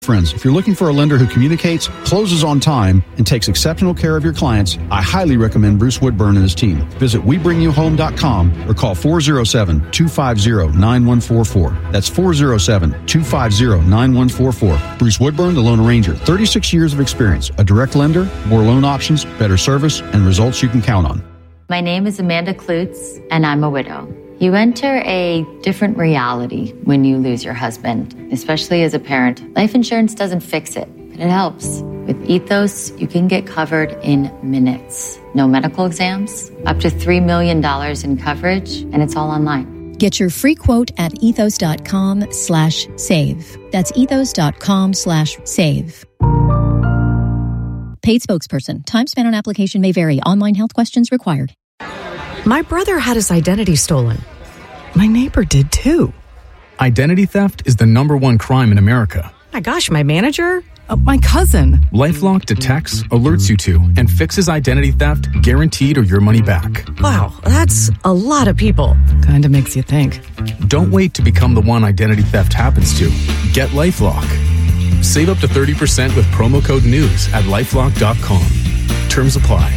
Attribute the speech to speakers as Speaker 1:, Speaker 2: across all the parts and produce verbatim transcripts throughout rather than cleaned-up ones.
Speaker 1: Friends, if you're looking for a lender who communicates, closes on time, and takes exceptional care of your clients, I highly recommend Bruce Woodburn and his team. Visit we bring you home dot com or call four oh seven, two five oh, nine one four four. That's four oh seven, two five oh, nine one four four. Bruce Woodburn, the loan arranger. thirty-six years of experience. A direct lender, more loan options, better service, and results you can count on.
Speaker 2: My name is Amanda Klutz, and I'm a widow. You enter a different reality when you lose your husband, especially as a parent. Life insurance doesn't fix it, but it helps. With Ethos, you can get covered in minutes. No medical exams, up to three million dollars in coverage, and it's all online.
Speaker 3: Get your free quote at ethos.com slash save. That's ethos.com slash save. Paid spokesperson. Time spent on application may vary. Online health questions required.
Speaker 4: My brother had his identity stolen. My neighbor did too.
Speaker 5: Identity theft is the number one crime in America.
Speaker 4: My gosh, my manager?
Speaker 6: Uh, my cousin.
Speaker 5: LifeLock detects, alerts you to, and fixes identity theft guaranteed or your money back.
Speaker 4: Wow, that's a lot of people.
Speaker 6: Kinda makes you think.
Speaker 5: Don't wait to become the one identity theft happens to. Get LifeLock. Save up to thirty percent with promo code NEWS at lifelock dot com. Terms apply.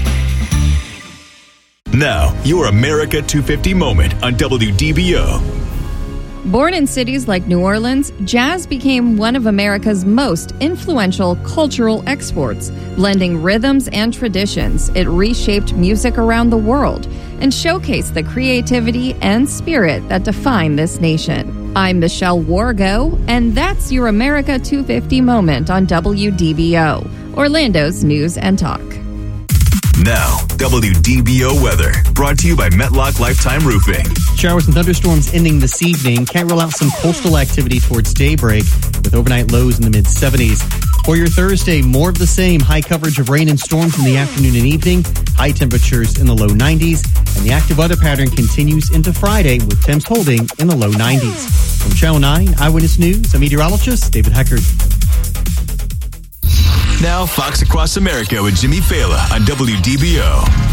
Speaker 7: Now, your America two fifty moment on W D B O.
Speaker 8: Born in cities like New Orleans, jazz became one of America's most influential cultural exports. Blending rhythms and traditions, it reshaped music around the world and showcased the creativity and spirit that define this nation. I'm Michelle Wargo, and that's your America two fifty moment on W D B O, Orlando's News and Talk.
Speaker 7: Now, W D B O weather, brought to you by Metlock Lifetime Roofing.
Speaker 9: Showers and thunderstorms ending this evening. Can't rule out some coastal activity towards daybreak with overnight lows in the mid seventies. For your Thursday, more of the same. High coverage of rain and storms in the afternoon and evening. High temperatures in the low nineties. And the active weather pattern continues into Friday with temps holding in the low nineties. From Channel nine Eyewitness News, I'm meteorologist David Heckard.
Speaker 7: Now, Fox Across America with Jimmy Fallon on W D B O.